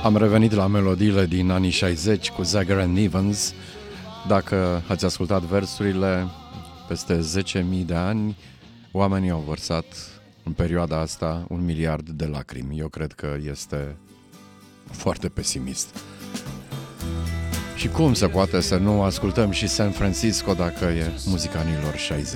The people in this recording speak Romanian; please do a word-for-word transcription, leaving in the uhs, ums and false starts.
Am revenit la melodiile din anii șaizeci cu Zager and Evans. Dacă ați ascultat versurile, peste zece mii de ani, oamenii au vărsat în perioada asta un miliard de lacrimi. Eu cred că este foarte pesimist. Și cum se poate să nu ascultăm și San Francisco dacă e muzica anilor șaizeci?